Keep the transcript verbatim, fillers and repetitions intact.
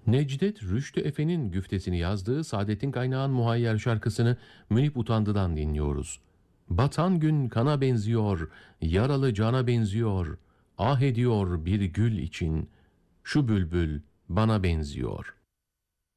Necdet Rüştü Efe'nin güftesini yazdığı Saadettin Kaynağ'ın Muhayyer şarkısını Münip Utandı'dan dinliyoruz. Batan gün kana benziyor, yaralı cana benziyor, ah ediyor bir gül için, şu bülbül bana benziyor.''